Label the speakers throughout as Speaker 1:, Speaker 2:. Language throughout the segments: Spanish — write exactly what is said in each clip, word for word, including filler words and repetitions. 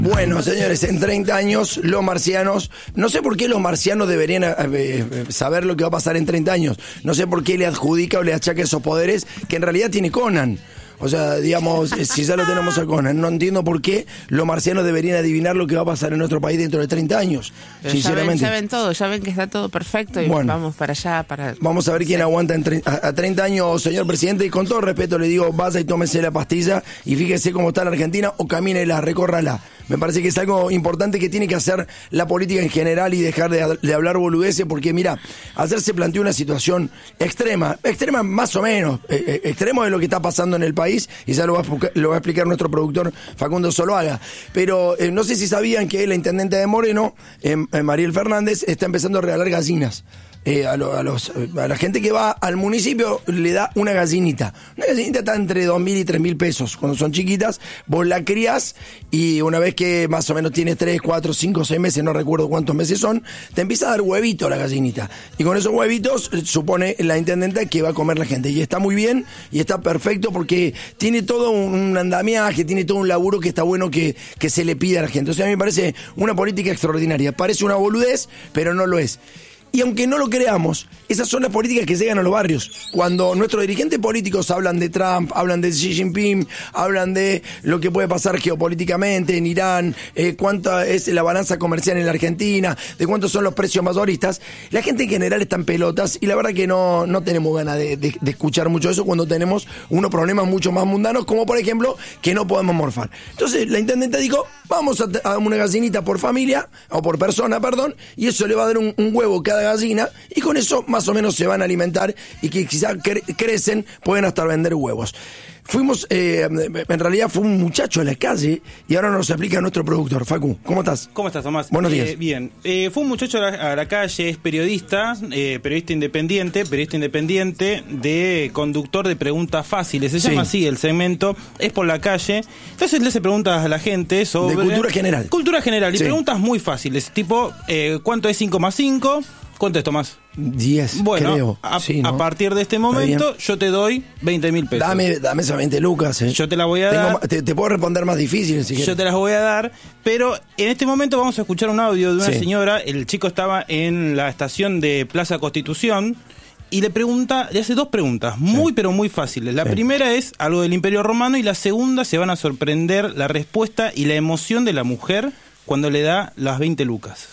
Speaker 1: Bueno, señores, en treinta años los marcianos, no sé por qué los marcianos deberían eh, eh, saber lo que va a pasar en treinta años, no sé por qué le adjudica o le achaca esos poderes que en realidad tiene Conan. O sea, digamos, eh, si ya lo tenemos a Conan, no entiendo por qué los marcianos deberían adivinar lo que va a pasar en nuestro país dentro de treinta años,
Speaker 2: Pero
Speaker 1: sinceramente.
Speaker 2: Ya ven, ya ven todo, ya ven que está todo perfecto y bueno, vamos para allá. para
Speaker 1: Vamos a ver quién
Speaker 2: sí.
Speaker 1: aguanta en tre- a, a treinta años, señor presidente, y con todo respeto le digo, vaya y tómese la pastilla y fíjese cómo está la Argentina o camínela, recórrala. Me parece que es algo importante que tiene que hacer la política en general y dejar de, de hablar boludeces, porque mira, ayer se planteó una situación extrema, extrema más o menos, eh, eh, extremo de lo que está pasando en el país, y ya lo va a, lo va a explicar nuestro productor Facundo Zuluaga. Pero eh, no sé si sabían que la intendente de Moreno, eh, eh, Mariel Fernández, está empezando a regalar gallinas. Eh, a, lo, a, los, a la gente que va al municipio le da una gallinita. Una gallinita está entre dos mil y tres mil pesos. Cuando son chiquitas, vos la crías y una vez que más o menos tienes tres, cuatro, cinco, seis meses, no recuerdo cuántos meses son, te empieza a dar huevito la gallinita. Y con esos huevitos supone la intendenta que va a comer la gente. Y está muy bien y está perfecto porque tiene todo un, un andamiaje, tiene todo un laburo que está bueno que, que se le pida a la gente. O sea, a mí me parece una política extraordinaria. Parece una boludez, pero no lo es. Y aunque no lo creamos, esas son las políticas que llegan a los barrios. Cuando nuestros dirigentes políticos hablan de Trump, hablan de Xi Jinping, hablan de lo que puede pasar geopolíticamente en Irán, eh, cuánta es la balanza comercial en la Argentina, de cuántos son los precios mayoristas, la gente en general está en pelotas y la verdad que no, no tenemos ganas de, de, de escuchar mucho eso cuando tenemos unos problemas mucho más mundanos, como por ejemplo que no podemos morfar. Entonces la intendente dijo, vamos a, a una gallinita por familia, o por persona, perdón, y eso le va a dar un, un huevo cada gallina, y con eso más o menos se van a alimentar y que quizás cre- crecen, pueden hasta vender huevos. Fuimos, eh, en realidad fue un muchacho de la calle y ahora nos explica nuestro productor. Facu, ¿cómo estás?
Speaker 3: ¿Cómo estás, Tomás?
Speaker 1: Buenos días.
Speaker 3: Eh, bien, eh, fue un muchacho a la, a la calle, es periodista, eh, periodista independiente, periodista independiente de conductor de preguntas fáciles. Se
Speaker 1: Sí.
Speaker 3: llama así el segmento, es por la calle. Entonces le hace preguntas a la gente sobre...
Speaker 1: De cultura general.
Speaker 3: Cultura general, y
Speaker 1: Sí.
Speaker 3: preguntas muy fáciles, tipo, eh, ¿cuánto es cinco más cinco? ¿Cuánto es, Tomás?
Speaker 1: diez,
Speaker 3: Bueno,
Speaker 1: creo.
Speaker 3: a,
Speaker 1: Sí, ¿no?
Speaker 3: a partir de este momento yo te doy veinte mil pesos.
Speaker 1: Dame, dame esas veinte lucas. Eh.
Speaker 3: Yo te la voy a
Speaker 1: Tengo
Speaker 3: dar.
Speaker 1: ma- Te, te puedo responder más difícil si
Speaker 3: Yo
Speaker 1: quieres.
Speaker 3: te las voy a dar, pero en este momento vamos a escuchar un audio de una
Speaker 1: Sí.
Speaker 3: señora. El chico estaba en la estación de Plaza Constitución y le pregunta, le hace dos preguntas, muy pero muy fáciles. La
Speaker 1: Sí.
Speaker 3: primera es algo del Imperio Romano y la segunda se van a sorprender la respuesta y la emoción de la mujer cuando le da las veinte lucas.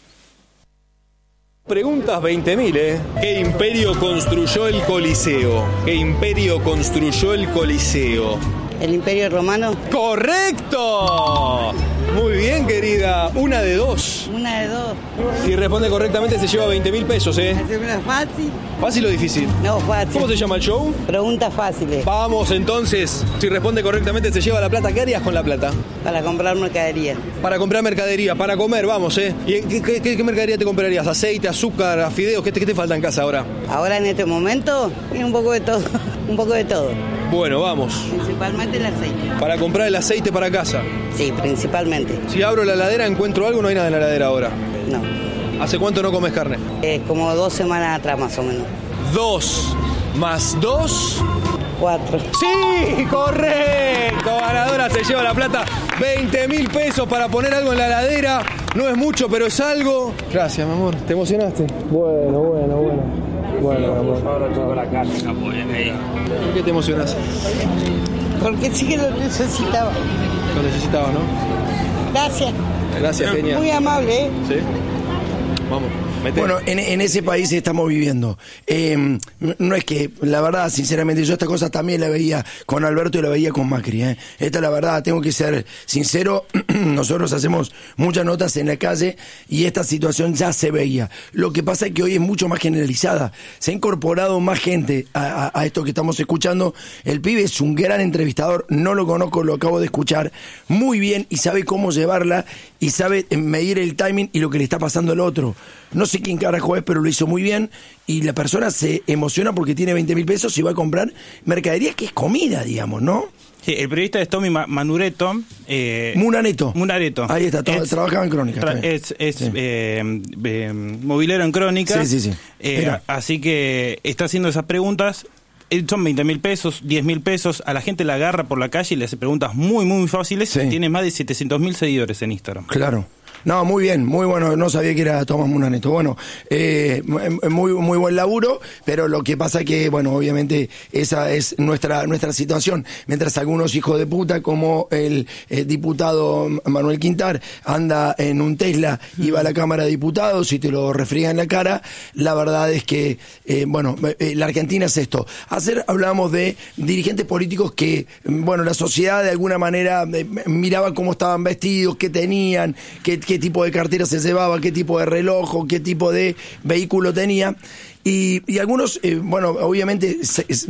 Speaker 4: Preguntas veinte mil, ¿eh? ¿Qué imperio construyó el Coliseo? ¿Qué imperio construyó el Coliseo?
Speaker 5: ¿El Imperio Romano?
Speaker 4: ¡Correcto! Muy bien, querida. Una de dos.
Speaker 5: Una de dos.
Speaker 4: Si responde correctamente se lleva veinte mil pesos, ¿eh?
Speaker 5: ¿Hacer una fácil?
Speaker 4: ¿Fácil o difícil?
Speaker 5: No, fácil.
Speaker 4: ¿Cómo se llama el show?
Speaker 5: Preguntas fáciles.
Speaker 4: Vamos entonces. Si responde correctamente se lleva la plata. ¿Qué harías con la plata?
Speaker 5: Para comprar mercadería.
Speaker 4: Para comprar mercadería, para comer, vamos, ¿eh? ¿Y qué, qué, qué- qué mercadería te comprarías? ¿Aceite, azúcar, fideos? ¿Qué te, qué te falta en casa ahora?
Speaker 5: Ahora en este momento, y un poco de todo. Un poco de todo.
Speaker 4: Bueno, vamos.
Speaker 5: Principalmente el aceite.
Speaker 4: Para comprar el aceite para casa.
Speaker 5: Sí, principalmente.
Speaker 4: Si abro la heladera, encuentro algo, no hay nada en la heladera ahora.
Speaker 5: No.
Speaker 4: ¿Hace cuánto no comes carne?
Speaker 5: Es como dos semanas atrás más o menos.
Speaker 4: Dos más dos.
Speaker 5: Cuatro.
Speaker 4: ¡Sí! ¡Correcto! Ganadora se lleva la plata. veinte mil pesos para poner algo en la heladera. No es mucho, pero es algo. Gracias, mi amor. ¿Te emocionaste? Bueno, bueno, bueno. Bueno, mi amor. Ahora tengo la carne. ¿Por qué te emocionas?
Speaker 5: Porque sí que lo necesitaba.
Speaker 4: Lo necesitaba, ¿no?
Speaker 5: Gracias.
Speaker 4: Gracias, genial.
Speaker 5: Muy amable, ¿eh?
Speaker 4: ¿Sí? Vamos. Mete.
Speaker 1: Bueno, en, en ese país estamos viviendo. Eh, no es que, la verdad, sinceramente, yo esta cosa también la veía con Alberto y la veía con Macri. ¿eh? Esta es la verdad, tengo que ser sincero. Nosotros hacemos muchas notas en la calle y esta situación ya se veía. Lo que pasa es que hoy es mucho más generalizada. Se ha incorporado más gente a, a, a esto que estamos escuchando. El pibe es un gran entrevistador, no lo conozco, lo acabo de escuchar muy bien y sabe cómo llevarla y sabe medir el timing y lo que le está pasando al otro. No sé quién carajo es, pero lo hizo muy bien y la persona se emociona porque tiene veinte mil pesos y va a comprar mercadería que es comida, digamos, ¿no?
Speaker 3: Sí, el periodista es Tommy Ma- Manureto. Eh,
Speaker 1: Munareto.
Speaker 3: Munareto.
Speaker 1: Ahí está, to-
Speaker 3: Es-
Speaker 1: trabajaba en Crónica.
Speaker 3: Tra-
Speaker 1: está bien.
Speaker 3: es es
Speaker 1: Sí.
Speaker 3: eh, eh, movilero en Crónica.
Speaker 1: Sí, sí, sí.
Speaker 3: Eh,
Speaker 1: Mira.
Speaker 3: así que está haciendo esas preguntas. son veinte mil pesos, diez mil pesos, a la gente la agarra por la calle y le hace preguntas muy, muy fáciles. Sí. Tiene más de setecientos mil seguidores en Instagram.
Speaker 1: Claro. No, muy bien, muy bueno, no sabía que era Tomás Munaneto. Bueno, eh, muy muy buen laburo, pero lo que pasa que, bueno, obviamente esa es nuestra nuestra situación. Mientras algunos hijos de puta, como el, el diputado Manuel Quintar, anda en un Tesla y va a la Cámara de Diputados y te lo refriega en la cara, la verdad es que, eh, bueno, eh, la Argentina es esto. Ayer hablamos de dirigentes políticos que, bueno, la sociedad de alguna manera eh, miraba cómo estaban vestidos, qué tenían, qué, qué qué tipo de cartera se llevaba, qué tipo de reloj o qué tipo de vehículo tenía. Y, y algunos, eh, bueno, obviamente se, es,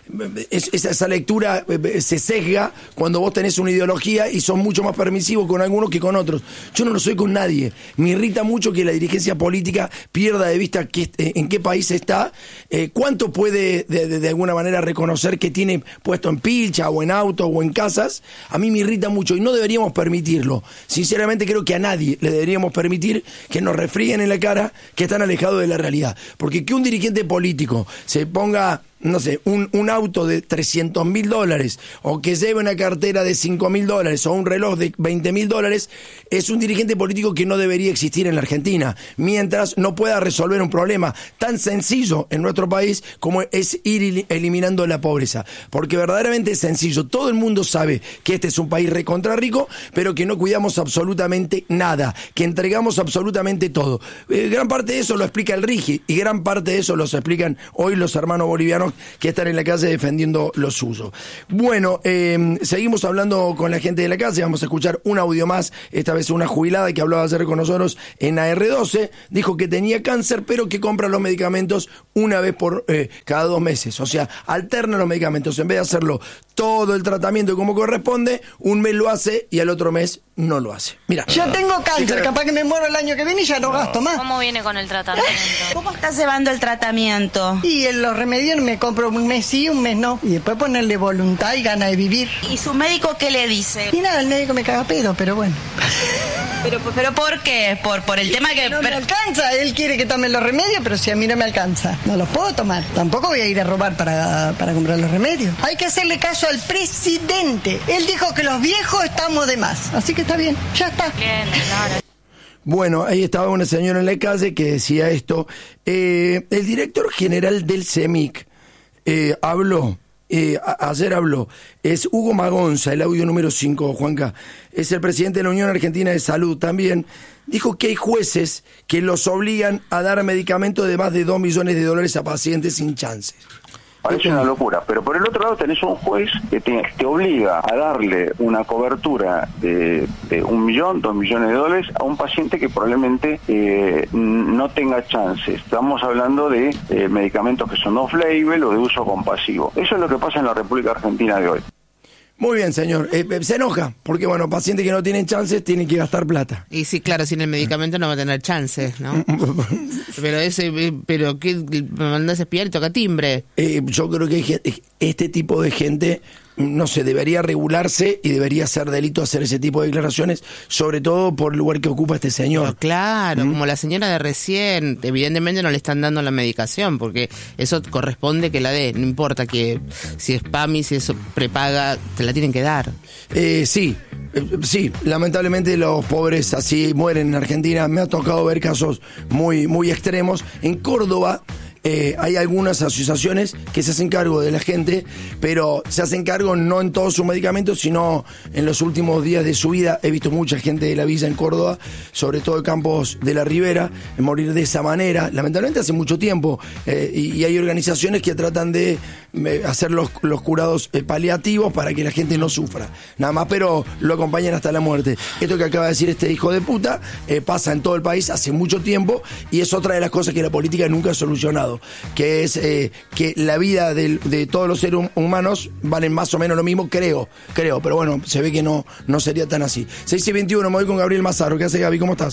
Speaker 1: es, esa lectura se sesga cuando vos tenés una ideología y sos mucho más permisivos con algunos que con otros. Yo no lo soy con nadie. Me irrita mucho que la dirigencia política pierda de vista que, eh, en qué país está, eh, cuánto puede de, de, de alguna manera reconocer que tiene puesto en pilcha o en auto o en casas. A mí me irrita mucho y no deberíamos permitirlo. Sinceramente creo que a nadie le deberíamos permitir que nos refrieguen en la cara que están alejados de la realidad. Porque que un dirigente político se ponga, no sé, un, un auto de trescientos mil dólares o que lleve una cartera de cinco mil dólares o un reloj de veinte mil dólares, es un dirigente político que no debería existir en la Argentina, mientras no pueda resolver un problema tan sencillo en nuestro país como es ir eliminando la pobreza. Porque verdaderamente es sencillo. Todo el mundo sabe que este es un país recontra rico, pero que no cuidamos absolutamente nada, que entregamos absolutamente todo. Eh, gran parte de eso lo explica el RIGI y gran parte de eso los explican hoy los hermanos bolivianos que están en la calle defendiendo lo suyo. Bueno, eh, seguimos hablando con la gente de la calle. Vamos a escuchar un audio más, esta vez una jubilada que hablaba ayer con nosotros en A R doce. Dijo que tenía cáncer, pero que compra los medicamentos una vez por eh, cada dos meses. O sea, alterna los medicamentos. En vez de hacerlo todo el tratamiento como corresponde, un mes lo hace y al otro mes no lo hace. Mira.
Speaker 6: Yo tengo cáncer, sí, pero... capaz que me muero el año que viene y ya no, no gasto más.
Speaker 7: ¿Cómo viene con el tratamiento?
Speaker 8: ¿Cómo estás llevando el tratamiento?
Speaker 6: Y en los remedios me compro un mes sí, un mes no. Y después ponerle voluntad y gana de vivir.
Speaker 8: ¿Y su médico qué le dice?
Speaker 6: Y nada, el médico me caga pedo, pero bueno.
Speaker 8: ¿Pero, pero por qué? ¿Por, por el tema que...?
Speaker 6: No me alcanza, él quiere que tome los remedios, pero si a mí no me alcanza, no los puedo tomar. Tampoco voy a ir a robar para, para comprar los remedios. Hay que hacerle caso al presidente. Él dijo que los viejos estamos de más. Así que está bien, ya está.
Speaker 7: Bien, claro.
Speaker 1: Bueno, ahí estaba una señora en la calle que decía esto. Eh, el director general del CEMIC eh, habló, eh, a, ayer habló, es Hugo Magonza, el audio número cinco, Juanca, es el presidente de la Unión Argentina de Salud también. Dijo que hay jueces que los obligan a dar medicamentos de más de dos millones de dólares a pacientes sin chances.
Speaker 9: Parece una locura, pero por el otro lado tenés un juez que te, te obliga a darle una cobertura de, de un millón, dos millones de dólares a un paciente que probablemente eh, no tenga chances. Estamos hablando de eh, medicamentos que son off-label o de uso compasivo. Eso es lo que pasa en la República Argentina de hoy.
Speaker 1: Muy bien, señor. Eh, se enoja, porque, bueno, pacientes que no tienen chances tienen que gastar plata.
Speaker 2: Y sí, claro, sin el medicamento no va a tener chances, ¿no? pero ese, pero ¿qué? ¿Me mandás a espiar y toca timbre?
Speaker 1: Eh, yo creo que hay, este tipo de gente, no sé, debería regularse y debería ser delito hacer ese tipo de declaraciones, sobre todo por el lugar que ocupa este señor.
Speaker 2: Pero claro,
Speaker 1: ¿Mm?
Speaker 2: como la señora de recién, evidentemente no le están dando la medicación, porque eso corresponde que la dé, no importa que si es PAMI, si es prepaga, te la tienen que dar.
Speaker 1: Eh, sí, eh, sí, lamentablemente los pobres así mueren en Argentina. Me ha tocado ver casos muy, muy extremos. En Córdoba Eh, hay algunas asociaciones que se hacen cargo de la gente, pero se hacen cargo no en todos sus medicamentos, sino en los últimos días de su vida. He visto mucha gente de la villa en Córdoba, sobre todo en Campos de la Ribera, morir de esa manera, lamentablemente hace mucho tiempo, eh, y, y hay organizaciones que tratan de eh, hacer los, los curados eh, paliativos para que la gente no sufra, nada más, pero lo acompañan hasta la muerte. Esto que acaba de decir este hijo de puta eh, pasa en todo el país hace mucho tiempo, y es otra de las cosas que la política nunca ha solucionado, que es eh, que la vida de, de todos los seres humanos valen más o menos lo mismo, creo, creo, pero bueno, se ve que no, no sería tan así. seis y veintiuno, me voy con Gabriel Mazaro. ¿Qué hace, Gaby? ¿Cómo estás?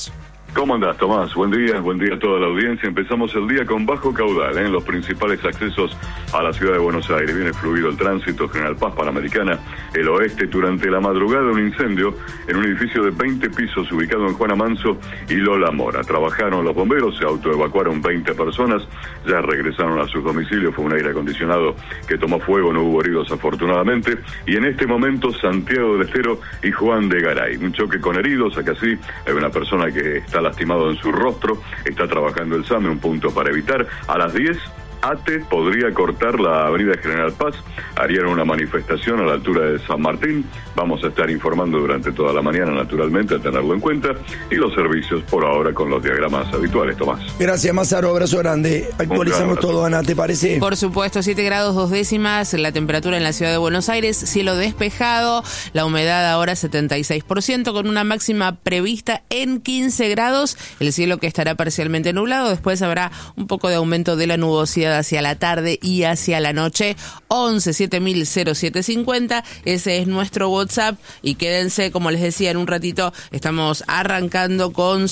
Speaker 7: ¿Cómo andás, Tomás? Buen día, buen día a toda la audiencia. Empezamos el día con bajo caudal ¿eh? en los principales accesos a la ciudad de Buenos Aires. Viene fluido el tránsito, General Paz, Panamericana, el oeste. Durante la madrugada, un incendio en un edificio de veinte pisos ubicado en Juana Manso y Lola Mora. Trabajaron los bomberos, se autoevacuaron veinte personas, ya regresaron a sus domicilios. Fue un aire acondicionado que tomó fuego, no hubo heridos afortunadamente. Y en este momento, Santiago del Estero y Juan de Garay. Un choque con heridos, acá sí, hay una persona que está lastimado en su rostro, está trabajando el SAME, un punto para evitar. A las diez, ATE podría cortar la avenida General Paz, harían una manifestación a la altura de San Martín. Vamos a estar informando durante toda la mañana, naturalmente, a tenerlo en cuenta, y los servicios por ahora con los diagramas habituales, Tomás.
Speaker 1: Gracias, Mazaro, abrazo grande. Actualizamos todo, Ana, ¿te parece?
Speaker 2: Por supuesto, siete grados dos décimas, la temperatura en la ciudad de Buenos Aires, cielo despejado, la humedad ahora setenta y seis por ciento, con una máxima prevista en quince grados, el cielo que estará parcialmente nublado, después habrá un poco de aumento de la nubosidad hacia la tarde y hacia la noche. Once siete mil cero siete cincuenta, ese es nuestro WhatsApp, y quédense, como les decía, en un ratito estamos arrancando con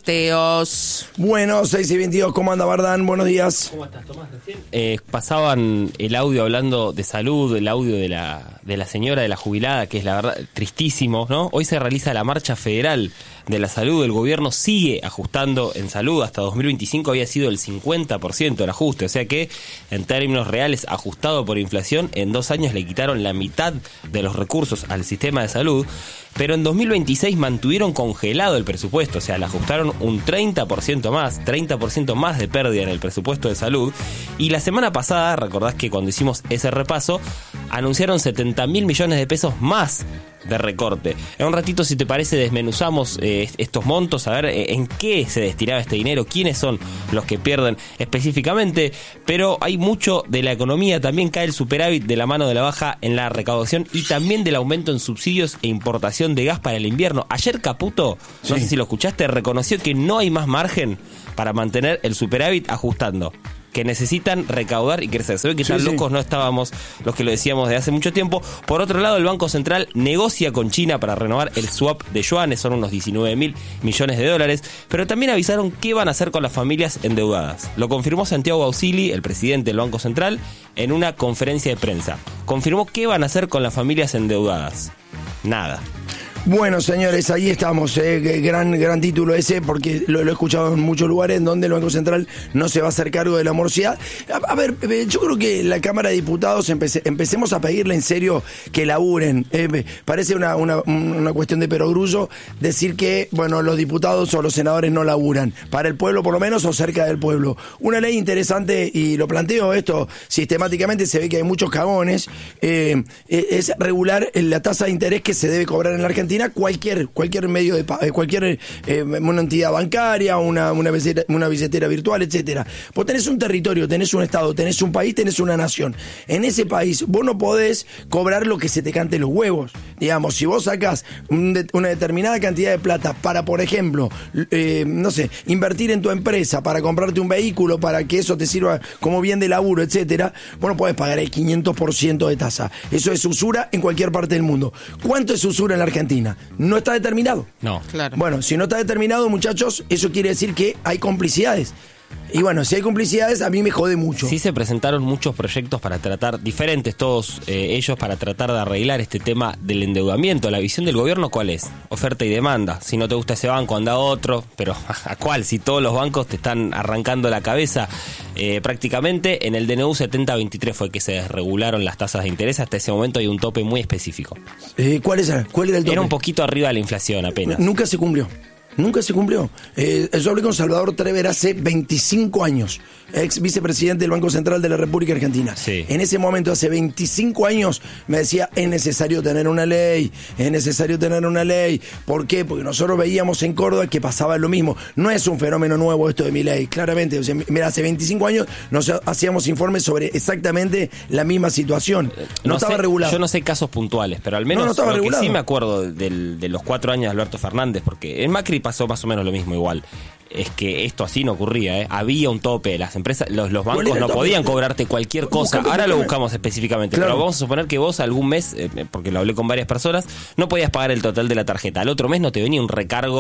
Speaker 2: sorteos.
Speaker 1: Bueno, seis y veintidós, ¿cómo anda, Bardán? Buenos días.
Speaker 10: ¿Cómo estás, Tomás? Eh, pasaban el audio hablando de salud, el audio de la, de la señora, de la jubilada, que es la verdad tristísimo, ¿no? Hoy se realiza la marcha federal de la salud. El gobierno sigue ajustando en salud. Hasta dos mil veinticinco había sido el cincuenta por ciento el ajuste, o sea que en términos reales, ajustado por inflación, en dos años le quitaron la mitad de los recursos al sistema de salud. Pero en dos mil veintiséis mantuvieron congelado el presupuesto, o sea, le ajustaron un treinta por ciento más, treinta por ciento más de pérdida en el presupuesto de salud. Y la semana pasada, recordás que cuando hicimos ese repaso, anunciaron setenta mil millones de pesos más de recorte. En un ratito, si te parece, desmenuzamos eh, estos montos, a ver eh, en qué se destinaba este dinero, quiénes son los que pierden específicamente, pero hay mucho de la economía. También cae el superávit de la mano de la baja en la recaudación y también del aumento en subsidios e importación de gas para el invierno. Ayer Caputo, no sí. sé si lo escuchaste, reconoció que no hay más margen para mantener el superávit ajustando, que necesitan recaudar y crecer. Se ve que sí, tan sí. locos no estábamos los que lo decíamos de hace mucho tiempo. Por otro lado, el Banco Central negocia con China para renovar el swap de yuanes, son unos diecinueve mil millones de dólares, pero también avisaron qué van a hacer con las familias endeudadas. Lo confirmó Santiago Bausili, el presidente del Banco Central, en una conferencia de prensa. Confirmó qué van a hacer con las familias endeudadas. Nada.
Speaker 1: Bueno, señores, ahí estamos, eh, gran gran título ese, porque lo, lo he escuchado en muchos lugares donde el Banco Central no se va a hacer cargo de la morosidad. A, a ver, yo creo que la Cámara de Diputados empece, empecemos a pedirle en serio que laburen. Eh, parece una, una, una cuestión de perogrullo decir que, bueno, los diputados o los senadores no laburan, para el pueblo por lo menos o cerca del pueblo. Una ley interesante, y lo planteo esto sistemáticamente, se ve que hay muchos cagones, eh, es regular la tasa de interés que se debe cobrar en la Argentina. Cualquier cualquier medio de cualquier eh, una entidad bancaria, una una billetera, una billetera virtual, etcétera. Vos tenés un territorio, tenés un estado, tenés un país, tenés una nación. En ese país vos no podés cobrar lo que se te cante los huevos. Digamos, si vos sacás un de, una determinada cantidad de plata para, por ejemplo, eh, no sé, invertir en tu empresa, para comprarte un vehículo, para que eso te sirva como bien de laburo, etcétera, vos no podés pagar el quinientos por ciento de tasa. Eso es usura en cualquier parte del mundo. ¿Cuánto es usura en la Argentina? No está determinado.
Speaker 10: No.
Speaker 2: Claro.
Speaker 1: Bueno, si no está determinado, muchachos, eso quiere decir que hay complicidades. Y bueno, si hay complicidades, a mí me jode mucho.
Speaker 10: Sí, se presentaron muchos proyectos para tratar, diferentes todos eh, ellos, para tratar de arreglar este tema del endeudamiento. La visión del gobierno, ¿cuál es? Oferta y demanda. Si no te gusta ese banco, anda a otro. Pero ¿a cuál? Si todos los bancos te están arrancando la cabeza. Eh, prácticamente en el D N U setenta veintitrés fue que se desregularon las tasas de interés. Hasta ese momento hay un tope muy específico.
Speaker 1: Eh, ¿Cuál es el, cuál era el tope?
Speaker 10: Era un poquito arriba de la inflación apenas.
Speaker 1: Nunca se cumplió. Nunca se cumplió. Eh, yo hablé con Salvador Trever hace veinticinco años, ex vicepresidente del Banco Central de la República Argentina.
Speaker 10: Sí.
Speaker 1: En ese momento, hace veinticinco años, me decía, es necesario tener una ley, es necesario tener una ley. ¿Por qué? Porque nosotros veíamos en Córdoba que pasaba lo mismo. No es un fenómeno nuevo esto de mi ley, claramente. O sea, mira, hace veinticinco años nos hacíamos informes sobre exactamente la misma situación. No, no estaba
Speaker 10: sé,
Speaker 1: regulado.
Speaker 10: Yo no sé casos puntuales, pero al menos
Speaker 1: no, no estaba
Speaker 10: lo
Speaker 1: regulado.
Speaker 10: Que sí me acuerdo del, de los cuatro años de Alberto Fernández, porque en Macri pasó más o menos lo mismo igual. Es que esto así no ocurría, ¿eh? Había un tope, las empresas, los, los bancos no podían cobrarte cualquier cosa. Ahora lo buscamos específicamente, claro. Pero vamos a suponer que vos algún mes, eh, porque lo hablé con varias personas, no podías pagar el total de la tarjeta. Al otro mes no te venía un recargo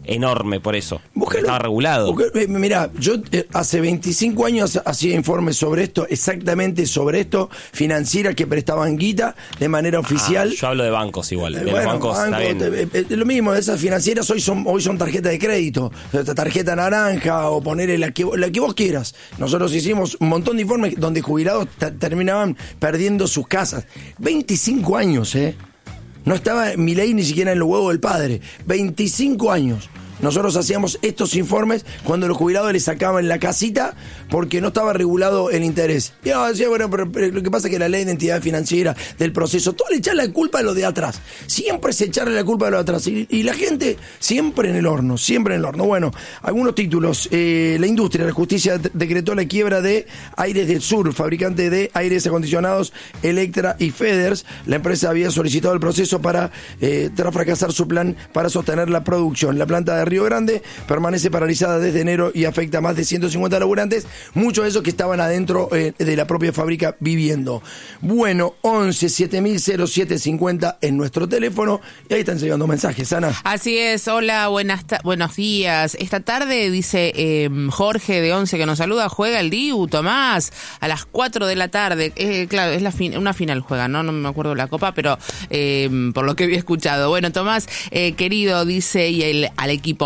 Speaker 10: enorme por eso. Porque
Speaker 1: Buscalo,
Speaker 10: estaba regulado.
Speaker 1: buscalo, eh, mirá, yo eh, hace veinticinco años hacía informes sobre esto, exactamente sobre esto, financieras que prestaban guita de manera oficial.
Speaker 10: Ah, yo hablo de bancos igual. De
Speaker 1: Eh, bueno,
Speaker 10: los bancos,
Speaker 1: banco,
Speaker 10: está bien.
Speaker 1: te- eh, lo mismo, esas financieras hoy son hoy son tarjetas de crédito, tarjeta naranja o ponerle la que, la que vos quieras. Nosotros hicimos un montón de informes donde jubilados t- terminaban perdiendo sus casas. veinticinco años, ¿eh? No estaba Milei ni siquiera en los huevos del padre. veinticinco años. Nosotros hacíamos estos informes cuando los jubilados les sacaban la casita porque no estaba regulado el interés. Y yo decía, bueno, pero, pero lo que pasa es que la ley de identidad financiera, del proceso, todo le echan la culpa a lo de atrás. Siempre se echarle la culpa a lo de atrás. Y, y la gente siempre en el horno, siempre en el horno. Bueno, algunos títulos. Eh, la industria, la justicia de- decretó la quiebra de Aires del Sur, fabricante de aires acondicionados Electra y Feders. La empresa había solicitado el proceso para, eh, tras fracasar su plan para sostener la producción. La planta de Río Grande permanece paralizada desde enero y afecta a más de ciento cincuenta laburantes, muchos de esos que estaban adentro eh, de la propia fábrica viviendo. Bueno, once siete mil cero siete cincuenta en nuestro teléfono y ahí están llegando mensajes, Ana.
Speaker 2: Así es, hola, buenas ta- buenos días. Esta tarde, dice eh, Jorge de Once que nos saluda, juega el D I U, Tomás, a las cuatro de la tarde. Eh, claro, es la fin- una final juega, ¿no? No me acuerdo la copa, pero eh, por lo que había escuchado. Bueno, Tomás, eh, querido, dice, y el, al equipo,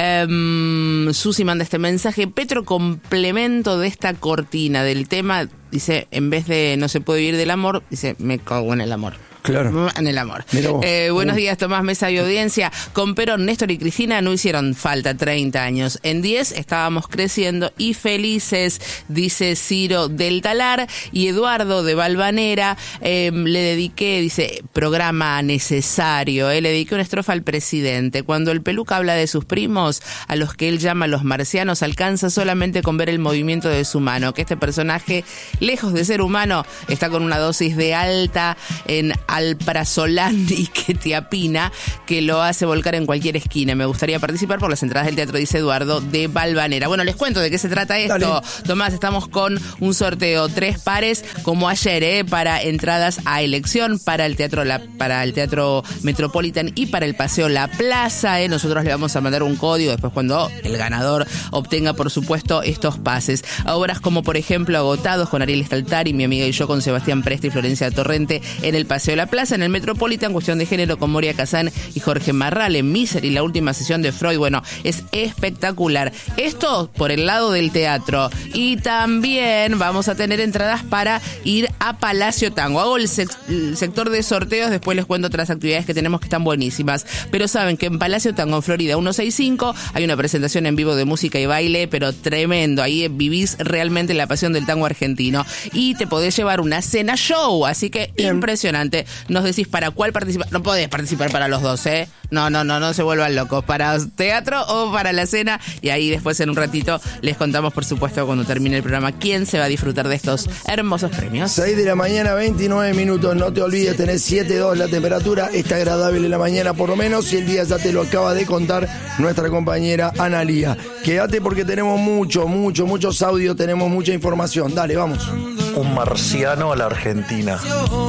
Speaker 2: eh, Susi manda este mensaje, Petro, complemento de esta cortina del tema, dice, en vez de no se puede vivir del amor, dice, me cago en el amor.
Speaker 1: Claro.
Speaker 2: En el amor.
Speaker 1: Mira vos.
Speaker 2: Eh, buenos
Speaker 1: Uh.
Speaker 2: días, Tomás, mesa y audiencia. Con Perón, Néstor y Cristina no hicieron falta treinta años. En diez estábamos creciendo y felices, dice Ciro del Talar. Y Eduardo de Valvanera, eh, le dediqué, dice, programa necesario. Eh, le dediqué una estrofa al presidente. Cuando el peluca habla de sus primos, a los que él llama los marcianos, alcanza solamente con ver el movimiento de su mano. Que este personaje, lejos de ser humano, está con una dosis de alta en alprazolam y quetiapina que lo hace volcar en cualquier esquina. Me gustaría participar por las entradas del teatro, dice Eduardo de Valvanera. Bueno, les cuento de qué se trata esto.
Speaker 1: Dale.
Speaker 2: Tomás, estamos con un sorteo, tres pares, como ayer, ¿eh? Para entradas a elección, para el teatro la, para el teatro Metropolitan y para el Paseo La Plaza, ¿eh? Nosotros le vamos a mandar un código después cuando el ganador obtenga, por supuesto, estos pases. Obras como, por ejemplo, Agotados con Ariel Staltari, mi amiga y yo con Sebastián Presta y Florencia Torrente en el Paseo La Plaza, en el Metropolitan, Cuestión de Género con Moria Kazán y Jorge Marral, en Misery, la última sesión de Freud. Bueno, es espectacular. Esto por el lado del teatro. Y también vamos a tener entradas para ir a Palacio Tango. Hago el, sec- el sector de sorteos, después les cuento otras actividades que tenemos que están buenísimas. Pero saben que en Palacio Tango, en Florida ciento sesenta y cinco, hay una presentación en vivo de música y baile, pero tremendo. Ahí vivís realmente la pasión del tango argentino. Y te podés llevar una cena show, así que
Speaker 1: Bien.
Speaker 2: impresionante. Nos decís para cuál participar. No podés participar para los dos, ¿eh? No, no, no, no se vuelvan locos. Para teatro o para la cena. Y ahí después en un ratito les contamos, por supuesto, cuando termine el programa, quién se va a disfrutar de estos hermosos premios.
Speaker 1: seis de la mañana, veintinueve minutos. No te olvides, tenés siete dos la temperatura. Está agradable en la mañana por lo menos. Y el día ya te lo acaba de contar nuestra compañera Analía. Quédate porque tenemos mucho, mucho, muchos audios. Tenemos mucha información. Dale, vamos.
Speaker 11: Un marciano a la Argentina.